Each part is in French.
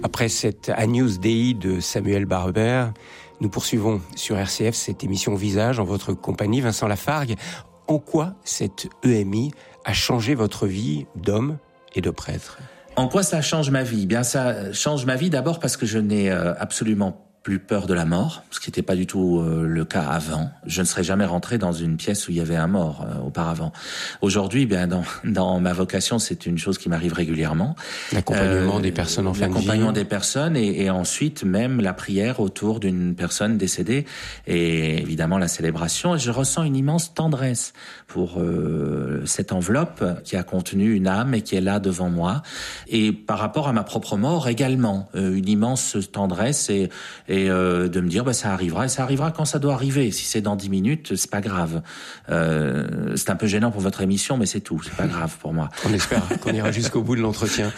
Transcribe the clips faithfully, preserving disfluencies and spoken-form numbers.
Après cette Agnus Dei de Samuel Barber, nous poursuivons sur R C F cette émission Visage en votre compagnie. Vincent Lafargue, en quoi cette E M I a changé votre vie d'homme et de prêtre ? En quoi ça change ma vie ? Bien, ça change ma vie d'abord parce que je n'ai absolument plus peur de la mort, ce qui n'était pas du tout euh, le cas avant. Je ne serais jamais rentré dans une pièce où il y avait un mort euh, auparavant. Aujourd'hui, bien dans, dans ma vocation, c'est une chose qui m'arrive régulièrement. L'accompagnement euh, des personnes en fin de vie. L'accompagnement des personnes et, et ensuite même la prière autour d'une personne décédée et évidemment la célébration. Et je ressens une immense tendresse pour euh, cette enveloppe qui a contenu une âme et qui est là devant moi. Et par rapport à ma propre mort également, euh, une immense tendresse et, et et euh, de me dire bah ça arrivera et ça arrivera quand ça doit arriver. Si c'est dans dix minutes, c'est pas grave. Euh, c'est un peu gênant pour votre émission, mais c'est tout. C'est pas grave pour moi. On espère qu'on ira jusqu'au bout de l'entretien.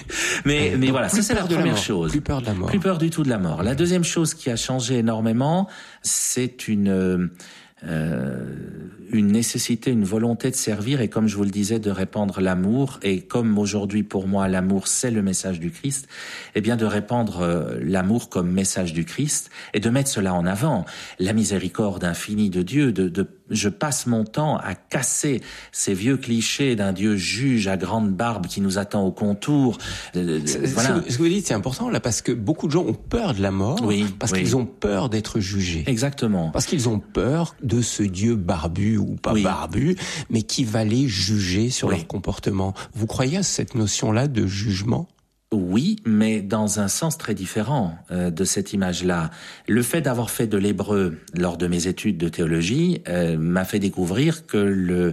mais euh, mais voilà, ça c'est la première chose. Plus peur de la mort. Plus peur du tout de la mort. La deuxième chose qui a changé énormément, c'est une Euh, une nécessité, une volonté de servir et comme je vous le disais, de répandre l'amour. Et comme aujourd'hui pour moi l'amour c'est le message du Christ, eh bien de répandre euh, l'amour comme message du Christ et de mettre cela en avant. La miséricorde infinie de Dieu, de, de je passe mon temps à casser ces vieux clichés d'un Dieu juge à grande barbe qui nous attend au contour. Euh, voilà. Ce que vous dites, c'est important là parce que beaucoup de gens ont peur de la mort, oui, parce oui. qu'ils ont peur d'être jugés. Exactement. Parce qu'ils ont peur de ce Dieu barbu ou pas oui. barbu, mais qui va les juger sur oui. leur comportement. Vous croyez à cette notion-là de jugement ? Oui, mais dans un sens très différent euh, de cette image-là. Le fait d'avoir fait de l'hébreu lors de mes études de théologie euh, m'a fait découvrir que le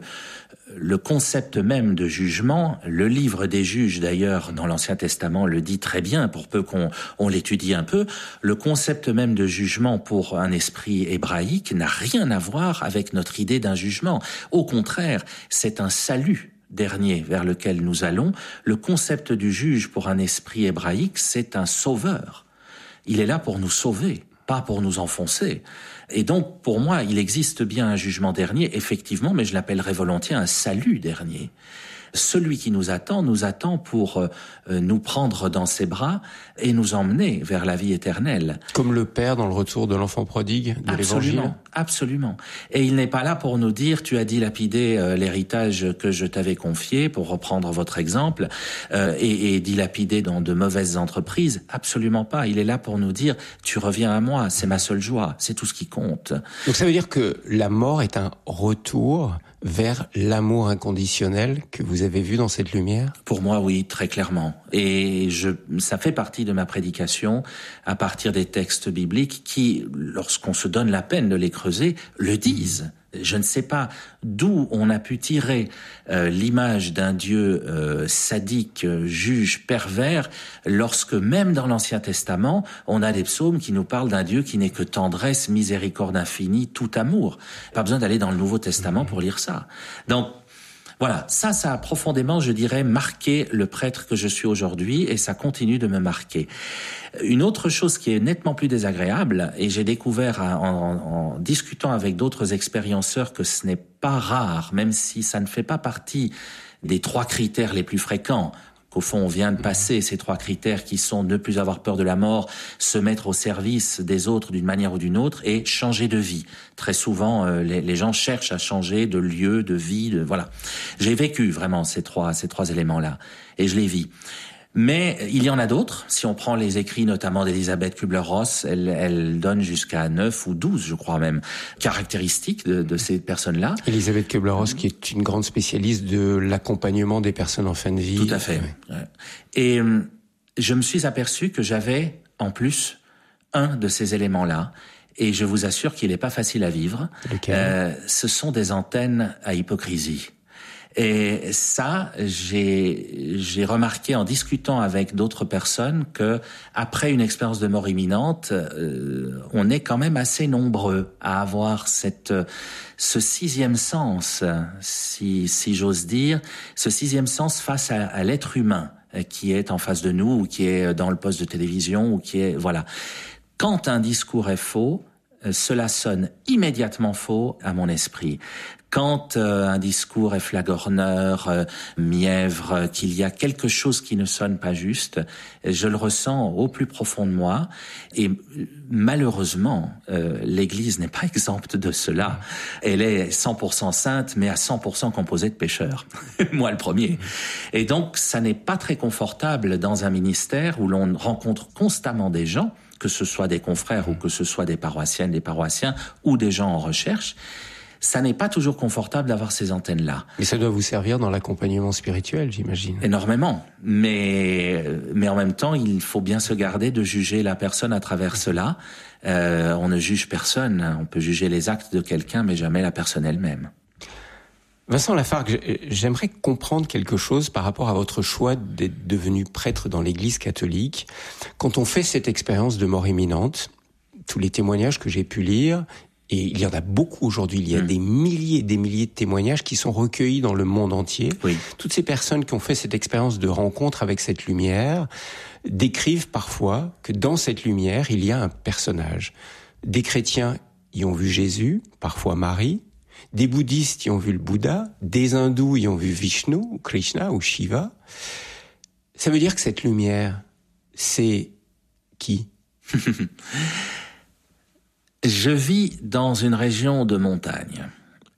le concept même de jugement, le livre des juges d'ailleurs dans l'Ancien Testament le dit très bien pour peu qu'on on l'étudie un peu, le concept même de jugement pour un esprit hébraïque n'a rien à voir avec notre idée d'un jugement. Au contraire, c'est un salut dernier vers lequel nous allons. Le concept du juge pour un esprit hébraïque, c'est un sauveur. Il est là pour nous sauver, pas pour nous enfoncer. Et donc, pour moi, il existe bien un jugement dernier, effectivement, mais je l'appellerais volontiers un salut dernier. Celui qui nous attend, nous attend pour euh, nous prendre dans ses bras et nous emmener vers la vie éternelle. Comme le Père dans le retour de l'enfant prodigue de l'Évangile. Absolument, absolument. Et il n'est pas là pour nous dire, tu as dilapidé euh, l'héritage que je t'avais confié, pour reprendre votre exemple, euh, et, et dilapidé dans de mauvaises entreprises. Absolument pas. Il est là pour nous dire, tu reviens à moi, c'est ma seule joie, c'est tout ce qui compte. Donc ça veut dire que la mort est un retour vers l'amour inconditionnel que vous avez vu dans cette lumière ? Pour moi, oui, très clairement. Et je, ça fait partie de ma prédication à partir des textes bibliques qui, lorsqu'on se donne la peine de les creuser, le disent. Je ne sais pas d'où on a pu tirer euh, l'image d'un Dieu euh, sadique, euh, juge, pervers, lorsque même dans l'Ancien Testament, on a des psaumes qui nous parlent d'un Dieu qui n'est que tendresse, miséricorde infinie, tout amour. Pas besoin d'aller dans le Nouveau Testament pour lire ça. Donc, voilà, ça, ça a profondément, je dirais, marqué le prêtre que je suis aujourd'hui et ça continue de me marquer. Une autre chose qui est nettement plus désagréable, et j'ai découvert en, en, en discutant avec d'autres expérienceurs que ce n'est pas rare, même si ça ne fait pas partie des trois critères les plus fréquents, qu'au fond on vient de passer, ces trois critères qui sont ne plus avoir peur de la mort, se mettre au service des autres d'une manière ou d'une autre et changer de vie. Très souvent, euh, les, les gens cherchent à changer de lieu, de vie, de, voilà. J'ai vécu vraiment ces trois, ces trois éléments-là et je les vis. Mais il y en a d'autres. Si on prend les écrits notamment d'Elisabeth Kübler-Ross, elle, elle donne jusqu'à neuf ou douze, je crois même, caractéristiques de, de ces personnes-là. Elisabeth Kübler-Ross, qui est une grande spécialiste de l'accompagnement des personnes en fin de vie. Tout à fait. Ouais. Et je me suis aperçu que j'avais, en plus, un de ces éléments-là. Et je vous assure qu'il n'est pas facile à vivre. Euh, ce sont des antennes à hypocrisie. Et ça, j'ai j'ai remarqué en discutant avec d'autres personnes que après une expérience de mort imminente, euh, on est quand même assez nombreux à avoir cette ce sixième sens, si si j'ose dire, ce sixième sens face à, à l'être humain qui est en face de nous ou qui est dans le poste de télévision ou qui est voilà. Quand un discours est faux, cela sonne immédiatement faux à mon esprit. Quand euh, un discours est flagorneur, euh, mièvre, euh, qu'il y a quelque chose qui ne sonne pas juste, je le ressens au plus profond de moi. Et malheureusement, euh, l'Église n'est pas exempte de cela. Elle est cent pour cent sainte, mais à cent pour cent composée de pécheurs. Moi le premier. Et donc, ça n'est pas très confortable dans un ministère où l'on rencontre constamment des gens, que ce soit des confrères ou que ce soit des paroissiennes, des paroissiens ou des gens en recherche. Ça n'est pas toujours confortable d'avoir ces antennes-là. Mais ça doit vous servir dans l'accompagnement spirituel, j'imagine. Énormément. Mais, mais en même temps, il faut bien se garder de juger la personne à travers cela. Euh, on ne juge personne. On peut juger les actes de quelqu'un, mais jamais la personne elle-même. Vincent Lafargue, j'aimerais comprendre quelque chose par rapport à votre choix d'être devenu prêtre dans l'Église catholique. Quand on fait cette expérience de mort imminente, tous les témoignages que j'ai pu lire, et il y en a beaucoup aujourd'hui, il y a mmh. des milliers et des milliers de témoignages qui sont recueillis dans le monde entier. Oui. Toutes ces personnes qui ont fait cette expérience de rencontre avec cette lumière décrivent parfois que dans cette lumière, il y a un personnage. Des chrétiens y ont vu Jésus, parfois Marie. Des bouddhistes y ont vu le Bouddha. Des hindous y ont vu Vishnu, ou Krishna, ou Shiva. Ça veut dire que cette lumière, c'est qui ? Je vis dans une région de montagne.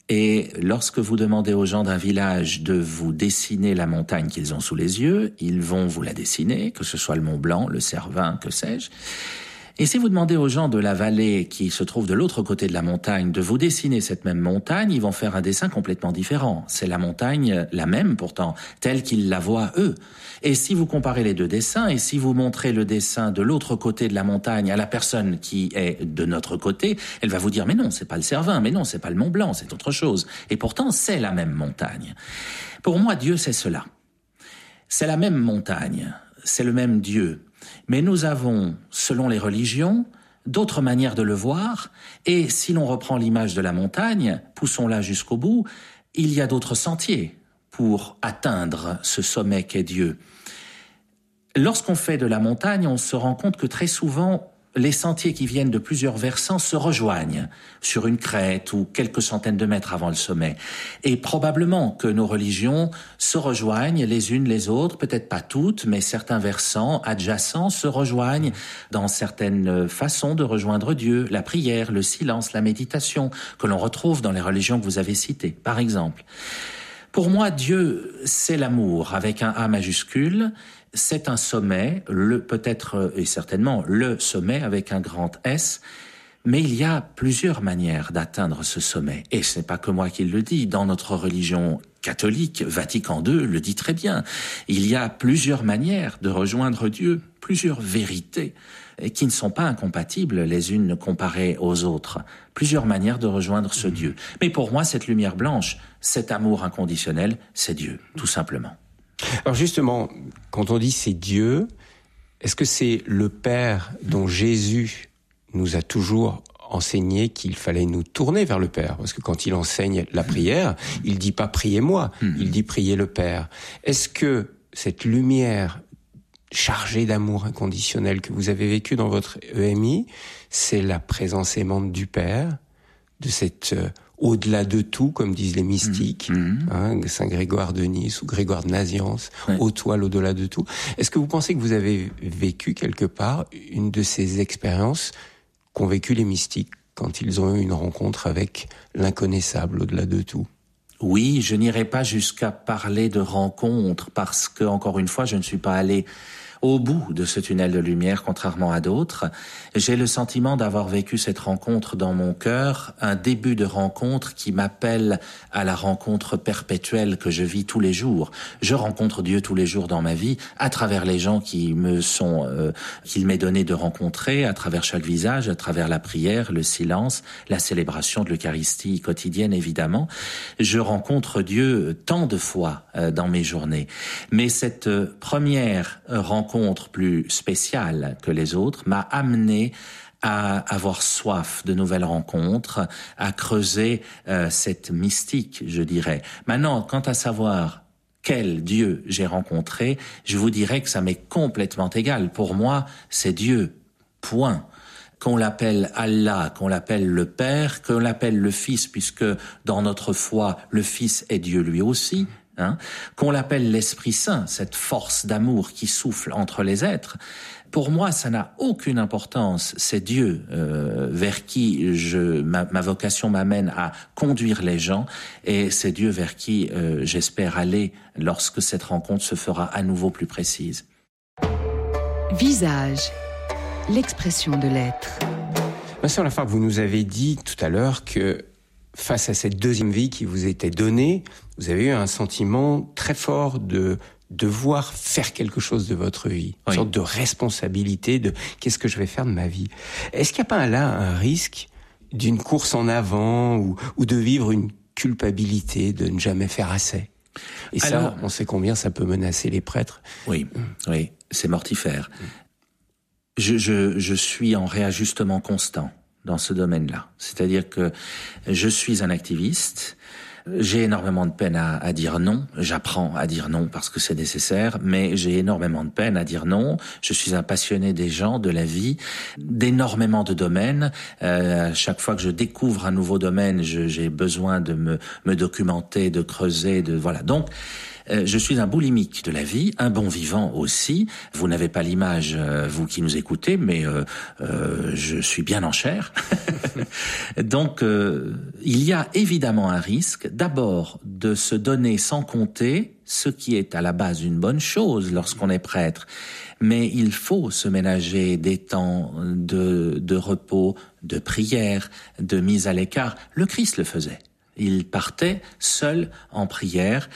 Et lorsque vous demandez aux gens d'un village de vous dessiner la montagne qu'ils ont sous les yeux, ils vont vous la dessiner, que ce soit le Mont Blanc, le Cervin, que sais-je. Et si vous demandez aux gens de la vallée qui se trouve de l'autre côté de la montagne de vous dessiner cette même montagne, ils vont faire un dessin complètement différent. C'est la montagne, la même pourtant, telle qu'ils la voient eux. Et si vous comparez les deux dessins, et si vous montrez le dessin de l'autre côté de la montagne à la personne qui est de notre côté, elle va vous dire « mais non, c'est pas le Cervin, mais non, c'est pas le Mont Blanc, c'est autre chose ». Et pourtant, c'est la même montagne. Pour moi, Dieu, c'est cela. C'est la même montagne, c'est le même Dieu. Mais nous avons, selon les religions, d'autres manières de le voir, et si l'on reprend l'image de la montagne, poussons-la jusqu'au bout, il y a d'autres sentiers pour atteindre ce sommet qu'est Dieu. Lorsqu'on fait de la montagne, on se rend compte que très souvent, les sentiers qui viennent de plusieurs versants se rejoignent sur une crête ou quelques centaines de mètres avant le sommet. Et probablement que nos religions se rejoignent les unes les autres, peut-être pas toutes, mais certains versants adjacents se rejoignent dans certaines façons de rejoindre Dieu, la prière, le silence, la méditation, que l'on retrouve dans les religions que vous avez citées, par exemple. Pour moi, Dieu, c'est l'amour avec un A majuscule. C'est un sommet, le peut-être et certainement le sommet avec un grand S, mais il y a plusieurs manières d'atteindre ce sommet. Et ce n'est pas que moi qui le dis, dans notre religion catholique, Vatican deux le dit très bien. Il y a plusieurs manières de rejoindre Dieu, plusieurs vérités, et qui ne sont pas incompatibles les unes comparées aux autres. Plusieurs manières de rejoindre ce Dieu. Mais pour moi, cette lumière blanche, cet amour inconditionnel, c'est Dieu, tout simplement. Alors justement, quand on dit c'est Dieu, est-ce que c'est le Père dont Jésus nous a toujours enseigné qu'il fallait nous tourner vers le Père? Parce que quand il enseigne la prière, il dit pas priez-moi, il dit priez le Père. Est-ce que cette lumière chargée d'amour inconditionnel que vous avez vécue dans votre E M I, c'est la présence aimante du Père, de cette euh, au-delà de tout, comme disent les mystiques, mmh. hein, Saint Grégoire de Nice ou Grégoire de Nazianze, oui. Ô toile au-delà de tout. Est-ce que vous pensez que vous avez vécu quelque part une de ces expériences qu'ont vécu les mystiques quand ils ont eu une rencontre avec l'inconnaissable au-delà de tout? Oui, je n'irai pas jusqu'à parler de rencontre parce que, encore une fois, je ne suis pas allé au bout de ce tunnel de lumière, contrairement à d'autres. J'ai le sentiment d'avoir vécu cette rencontre dans mon cœur, un début de rencontre qui m'appelle à la rencontre perpétuelle que je vis tous les jours. Je rencontre Dieu tous les jours dans ma vie, à travers les gens qui me sont, euh, qu'il m'est donné de rencontrer, à travers chaque visage, à travers la prière, le silence, la célébration de l'Eucharistie quotidienne, évidemment. Je rencontre Dieu tant de fois euh, dans mes journées. Mais cette euh, première rencontre rencontre plus spéciale que les autres m'a amené à avoir soif de nouvelles rencontres, à creuser euh, cette mystique, je dirais. Maintenant, quant à savoir quel Dieu j'ai rencontré, je vous dirais que ça m'est complètement égal. Pour moi, c'est Dieu, point. qu'on l'appelle Allah, qu'on l'appelle le Père, qu'on l'appelle le Fils, puisque dans notre foi, le Fils est Dieu lui aussi, hein, qu'on l'appelle l'Esprit Saint, cette force d'amour qui souffle entre les êtres. Pour moi, ça n'a aucune importance. C'est Dieu euh, vers qui je, ma, ma vocation m'amène à conduire les gens, et c'est Dieu vers qui euh, j'espère aller lorsque cette rencontre se fera à nouveau plus précise. Visage, l'expression de l'être. Vincent Lafargue, vous nous avez dit tout à l'heure que face à cette deuxième vie qui vous était donnée, vous avez eu un sentiment très fort de devoir faire quelque chose de votre vie, une oui. sorte de responsabilité de qu'est-ce que je vais faire de ma vie. Est-ce qu'il n'y a pas là un risque d'une course en avant ou, ou de vivre une culpabilité de ne jamais faire assez? Et Alors, ça, on sait combien ça peut menacer les prêtres. Oui, oui, c'est mortifère. Je, je, je suis en réajustement constant dans ce domaine-là. C'est-à-dire que je suis un activiste, j'ai énormément de peine à, à dire non, j'apprends à dire non parce que c'est nécessaire, mais j'ai énormément de peine à dire non. Je suis un passionné des gens, de la vie, d'énormément de domaines. Euh, chaque fois que je découvre un nouveau domaine, je, j'ai besoin de me, me documenter, de creuser, de voilà. Donc, Euh, je suis un boulimique de la vie, un bon vivant aussi. Vous n'avez pas l'image, euh, vous qui nous écoutez, mais euh, euh, je suis bien en chair. Donc, euh, il y a évidemment un risque, d'abord, de se donner sans compter, ce qui est à la base une bonne chose lorsqu'on est prêtre. Mais il faut se ménager des temps de, de repos, de prière, de mise à l'écart. Le Christ le faisait. Il partait seul en prière,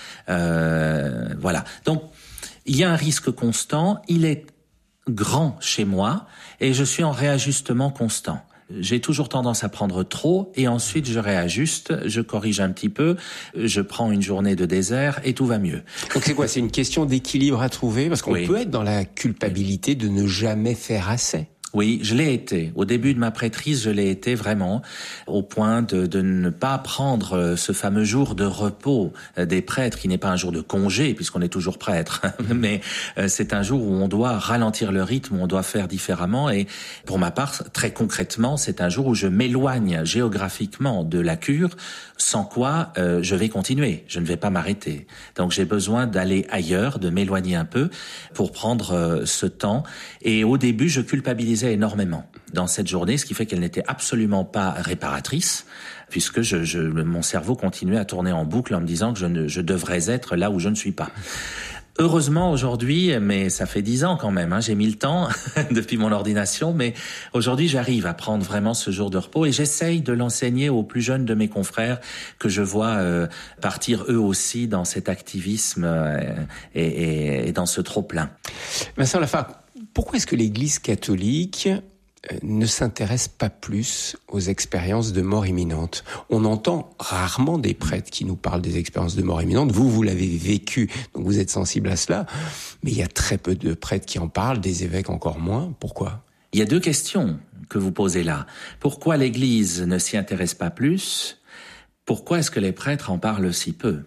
euh, voilà. Donc, il y a un risque constant, il est grand chez moi, et je suis en réajustement constant. J'ai toujours tendance à prendre trop, et ensuite je réajuste, je corrige un petit peu, je prends une journée de désert, et tout va mieux. Donc c'est quoi? C'est une question d'équilibre à trouver? Parce qu'on oui. peut être dans la culpabilité de ne jamais faire assez. Oui, je l'ai été. Au début de ma prêtrise, je l'ai été vraiment, au point de, de ne pas prendre ce fameux jour de repos des prêtres, qui n'est pas un jour de congé, puisqu'on est toujours prêtre, mais c'est un jour où on doit ralentir le rythme, où on doit faire différemment. Et pour ma part, très concrètement, c'est un jour où je m'éloigne géographiquement de la cure, sans quoi euh, je vais continuer, je ne vais pas m'arrêter. Donc j'ai besoin d'aller ailleurs, de m'éloigner un peu pour prendre euh, ce temps. Et au début, je culpabilisais énormément dans cette journée, ce qui fait qu'elle n'était absolument pas réparatrice, puisque je, je, mon cerveau continuait à tourner en boucle en me disant que je, ne, je devrais être là où je ne suis pas. Heureusement aujourd'hui, mais ça fait dix ans quand même, hein, j'ai mis le temps depuis mon ordination, mais aujourd'hui j'arrive à prendre vraiment ce jour de repos et j'essaye de l'enseigner aux plus jeunes de mes confrères que je vois euh, partir eux aussi dans cet activisme euh, et, et, et dans ce trop-plein. Vincent Lafargue, pourquoi est-ce que l'Église catholique ne s'intéresse pas plus aux expériences de mort imminente? On entend rarement des prêtres qui nous parlent des expériences de mort imminente. Vous, vous l'avez vécu, donc vous êtes sensible à cela. Mais il y a très peu de prêtres qui en parlent, des évêques encore moins. Pourquoi? Il y a deux questions que vous posez là. Pourquoi l'Église ne s'y intéresse pas plus? Pourquoi est-ce que les prêtres en parlent si peu?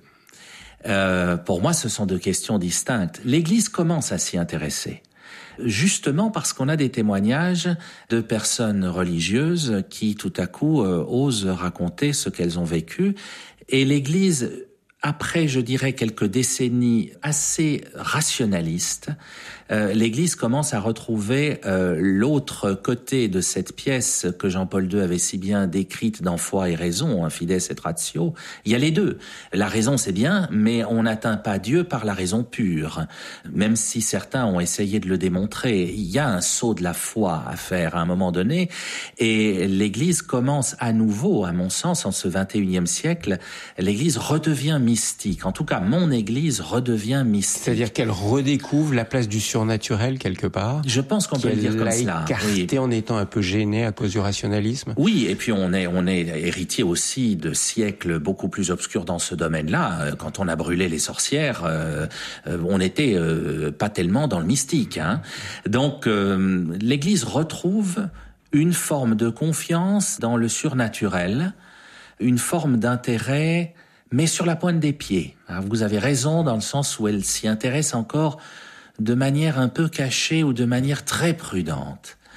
Euh, pour moi, ce sont deux questions distinctes. L'Église commence à s'y intéresser. Justement parce qu'on a des témoignages de personnes religieuses qui tout à coup euh, osent raconter ce qu'elles ont vécu. Et l'Église, après je dirais quelques décennies assez rationalistes, euh, l'Église commence à retrouver euh, l'autre côté de cette pièce que Jean-Paul deux avait si bien décrite dans Foi et Raison, hein, Fides et Ratio. Il y a les deux. La raison c'est bien, mais on n'atteint pas Dieu par la raison pure. Même si certains ont essayé de le démontrer, il y a un saut de la foi à faire à un moment donné, et l'Église commence à nouveau, à mon sens, en ce vingt et unième siècle, l'Église redevient mystique. En tout cas, mon Église redevient mystique. C'est-à-dire qu'elle redécouvre la place du surnaturel quelque part. Je pense qu'on peut le dire comme cela. Écarté oui. en étant un peu gêné à cause du rationalisme. Oui, et puis on est on est héritier aussi de siècles beaucoup plus obscurs dans ce domaine-là. Quand on a brûlé les sorcières, euh, on n'était euh, pas tellement dans le mystique. Hein. Donc euh, l'Église retrouve une forme de confiance dans le surnaturel, une forme d'intérêt, mais sur la pointe des pieds. Alors, vous avez raison dans le sens où elle s'y intéresse encore de manière un peu cachée ou de manière très prudente.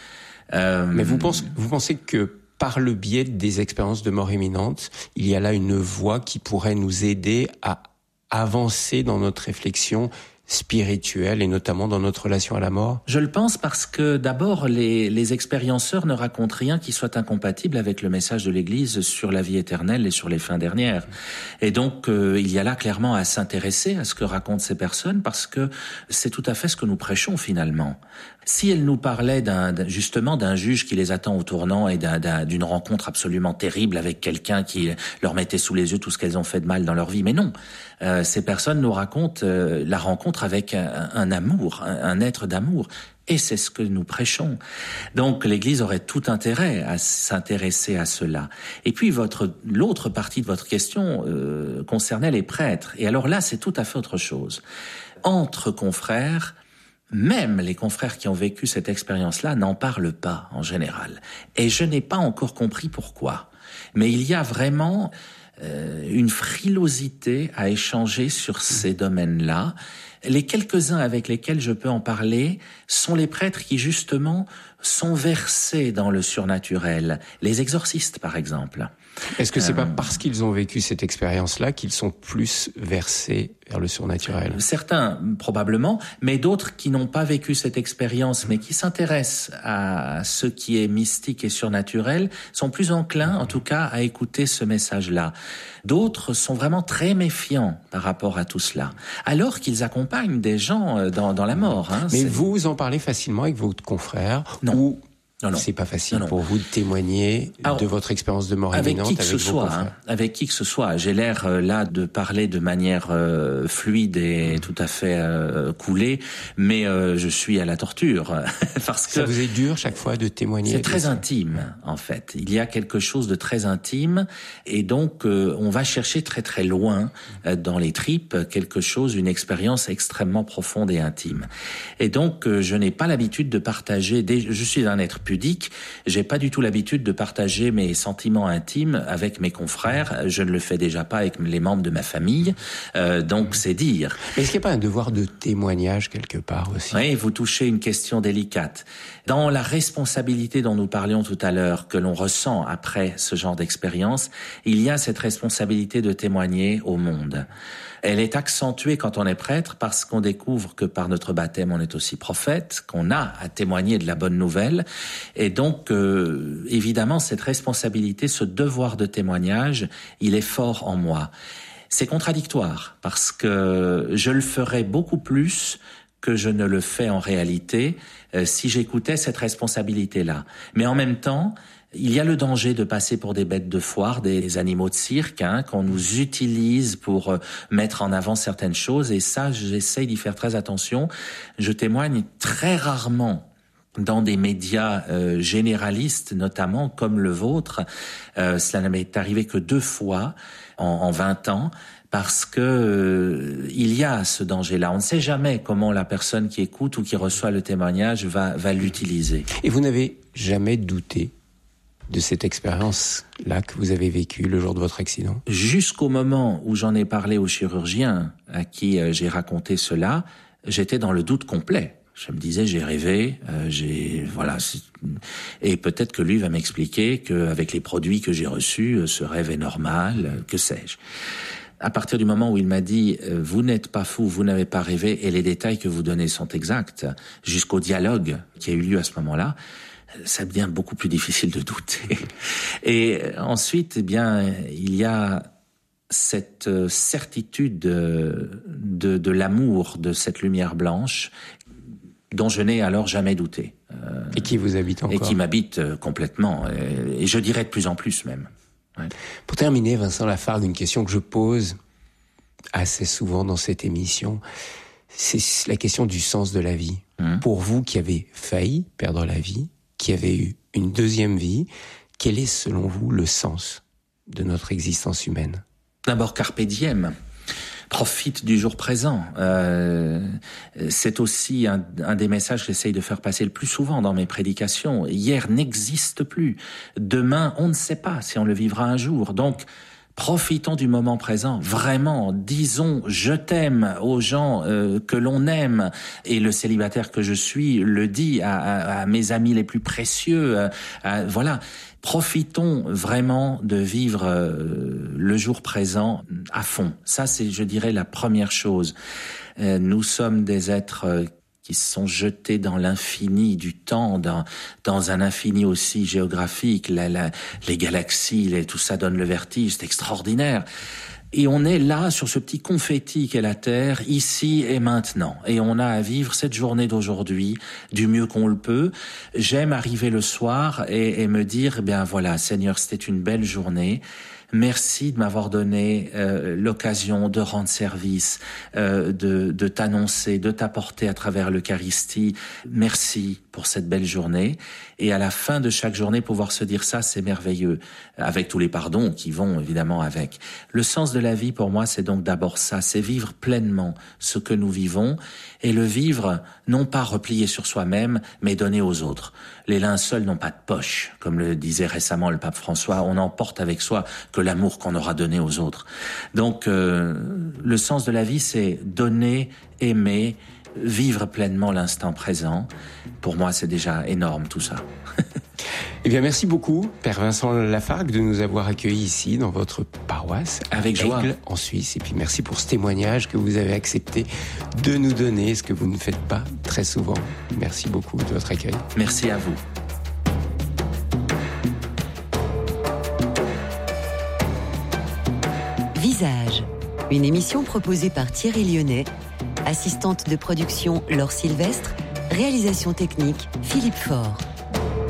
Euh, Mais vous pensez, vous pensez que par le biais des expériences de mort imminente, il y a là une voie qui pourrait nous aider à avancer dans notre réflexion spirituelle et notamment dans notre relation à la mort? Je le pense parce que d'abord, les, les expérienceurs ne racontent rien qui soit incompatible avec le message de l'Église sur la vie éternelle et sur les fins dernières. Et donc, euh, il y a là clairement à s'intéresser à ce que racontent ces personnes parce que c'est tout à fait ce que nous prêchons finalement. Si elles nous parlaient d'un, justement d'un juge qui les attend au tournant et d'un, d'un, d'une rencontre absolument terrible avec quelqu'un qui leur mettait sous les yeux tout ce qu'elles ont fait de mal dans leur vie, mais non, euh, ces personnes nous racontent euh, la rencontre avec un, un amour, un, un être d'amour. Et c'est ce que nous prêchons. Donc l'Église aurait tout intérêt à s'intéresser à cela. Et puis votre l'autre partie de votre question euh, concernait les prêtres. Et alors là, c'est tout à fait autre chose. Entre confrères, même les confrères qui ont vécu cette expérience-là n'en parlent pas en général. Et je n'ai pas encore compris pourquoi. Mais il y a vraiment euh, une frilosité à échanger sur ces domaines-là. Les quelques-uns avec lesquels je peux en parler sont les prêtres qui, justement, sont versés dans le surnaturel. Les exorcistes, par exemple. Est-ce que c'est euh, pas parce qu'ils ont vécu cette expérience-là qu'ils sont plus versés vers le surnaturel? Certains, probablement, mais d'autres qui n'ont pas vécu cette expérience, mais qui s'intéressent à ce qui est mystique et surnaturel, sont plus enclins, en tout cas, à écouter ce message-là. D'autres sont vraiment très méfiants par rapport à tout cela, alors qu'ils accompagnent des gens dans, dans la mort. Hein, mais c'est... vous, vous en parlez facilement avec votre confrère? Non. Ou... Non, non. C'est pas facile non, non. pour vous de témoigner Alors, de votre expérience de mort avec imminente qui que avec ce vos soit, confrères. hein, avec qui que ce soit. J'ai l'air euh, là de parler de manière euh, fluide et mmh. tout à fait euh, coulée, mais euh, je suis à la torture parce que ça vous est dur chaque fois de témoigner. C'est très intime en fait. Il y a quelque chose de très intime et donc euh, on va chercher très très loin euh, dans les tripes quelque chose, une expérience extrêmement profonde et intime. Et donc euh, je n'ai pas l'habitude de partager. Des... Je suis un être pudique. J'ai pas du tout l'habitude de partager mes sentiments intimes avec mes confrères. Je ne le fais déjà pas avec les membres de ma famille. Euh, donc c'est dire. Mais est-ce qu'il n'y a pas un devoir de témoignage quelque part aussi? Oui, vous touchez une question délicate. Dans la responsabilité dont nous parlions tout à l'heure, que l'on ressent après ce genre d'expérience, il y a cette responsabilité de témoigner au monde. Elle est accentuée quand on est prêtre parce qu'on découvre que par notre baptême on est aussi prophète, qu'on a à témoigner de la bonne nouvelle. Et donc, euh, évidemment, cette responsabilité, ce devoir de témoignage, il est fort en moi. C'est contradictoire parce que je le ferais beaucoup plus que je ne le fais en réalité euh, si j'écoutais cette responsabilité-là. Mais en même temps, il y a le danger de passer pour des bêtes de foire, des animaux de cirque, hein, qu'on nous utilise pour euh, mettre en avant certaines choses. Et ça, j'essaye d'y faire très attention. Je témoigne très rarement dans des médias euh, généralistes, notamment comme le vôtre. Euh, cela ne m'est arrivé que deux fois en, en vingt ans. Parce que euh, il y a ce danger-là. On ne sait jamais comment la personne qui écoute ou qui reçoit le témoignage va, va l'utiliser. Et vous n'avez jamais douté de cette expérience-là que vous avez vécue le jour de votre accident? Jusqu'au moment où j'en ai parlé au chirurgien à qui euh, j'ai raconté cela, j'étais dans le doute complet. Je me disais, j'ai rêvé, euh, j'ai voilà, et peut-être que lui va m'expliquer qu'avec les produits que j'ai reçus, ce rêve est normal, euh, que sais-je. À partir du moment où il m'a dit euh, « Vous n'êtes pas fou, vous n'avez pas rêvé et les détails que vous donnez sont exacts », jusqu'au dialogue qui a eu lieu à ce moment-là, ça devient beaucoup plus difficile de douter. Et ensuite, eh bien, il y a cette certitude de, de, de l'amour de cette lumière blanche dont je n'ai alors jamais douté. Euh, et qui vous habite encore. Et qui m'habite complètement, et, et je dirais de plus en plus même. Ouais. Pour terminer, Vincent Lafargue, une question que je pose assez souvent dans cette émission, c'est la question du sens de la vie. Mmh. Pour vous qui avez failli perdre la vie, qui avez eu une deuxième vie, quel est selon vous le sens de notre existence humaine? D'abord, carpe diem. Profite du jour présent. Euh, c'est aussi un, un des messages que j'essaye de faire passer le plus souvent dans mes prédications. Hier n'existe plus. Demain, on ne sait pas si on le vivra un jour. Donc, Profitons du moment présent, vraiment, disons je t'aime aux gens euh, que l'on aime, et le célibataire que je suis le dit à, à, à mes amis les plus précieux, à, à, voilà. Profitons vraiment de vivre euh, le jour présent à fond. Ça, c'est, je dirais, la première chose. Euh, nous sommes des êtres euh, qui se sont jetés dans l'infini du temps, dans, dans un infini aussi géographique. La, la, les galaxies, les, tout ça donne le vertige, c'est extraordinaire. Et on est là, sur ce petit confetti qu'est la Terre, ici et maintenant. Et on a à vivre cette journée d'aujourd'hui du mieux qu'on le peut. J'aime arriver le soir et, et me dire, eh bien voilà, Seigneur, c'était une belle journée. Merci de m'avoir donné euh, l'occasion de rendre service, euh, de, de t'annoncer, de t'apporter à travers l'Eucharistie. Merci pour cette belle journée. Et à la fin de chaque journée, pouvoir se dire ça, c'est merveilleux, avec tous les pardons qui vont évidemment avec. Le sens de la vie, pour moi, c'est donc d'abord ça, c'est vivre pleinement ce que nous vivons, et le vivre non pas replié sur soi-même, mais donné aux autres. Les linceuls n'ont pas de poche, comme le disait récemment le pape François, on emporte avec soi que l'amour qu'on aura donné aux autres. Donc, euh, le sens de la vie, c'est donner, aimer, vivre pleinement l'instant présent. Pour moi, c'est déjà énorme tout ça. Eh bien, merci beaucoup, Père Vincent Lafargue, de nous avoir accueillis ici, dans votre paroisse, avec joie, Aigle, en Suisse. Et puis, merci pour ce témoignage que vous avez accepté de nous donner, ce que vous ne faites pas très souvent. Merci beaucoup de votre accueil. Merci à vous. Visage, une émission proposée par Thierry Lyonnais, assistante de production Laure Sylvestre, réalisation technique Philippe Faure.